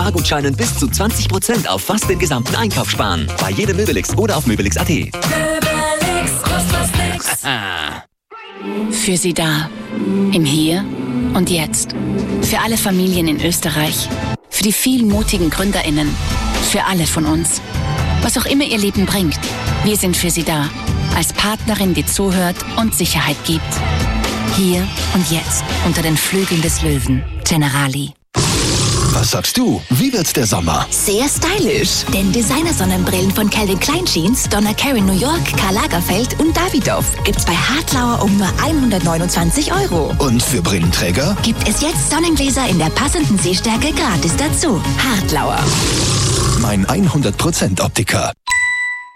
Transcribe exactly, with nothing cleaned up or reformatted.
Spargutscheinen bis zu zwanzig Prozent auf fast den gesamten Einkauf sparen. Bei jedem Möbelix oder auf möbelix punkt at. Möbelix, kostet was nix. Für Sie da. Im Hier und Jetzt. Für alle Familien in Österreich. Für die vielen mutigen GründerInnen. Für alle von uns. Was auch immer Ihr Leben bringt. Wir sind für Sie da. Als Partnerin, die zuhört und Sicherheit gibt. Hier und jetzt. Unter den Flügeln des Löwen. Generali. Was sagst du? Wie wird der Sommer? Sehr stylisch. Denn Designer-Sonnenbrillen von Calvin Klein Jeans, Donna Karan New York, Karl Lagerfeld und Davidoff gibt's bei Hartlauer um nur hundertneunundzwanzig Euro. Und für Brillenträger? Gibt es jetzt Sonnengläser in der passenden Sehstärke gratis dazu. Hartlauer. Mein hundert Prozent Optiker.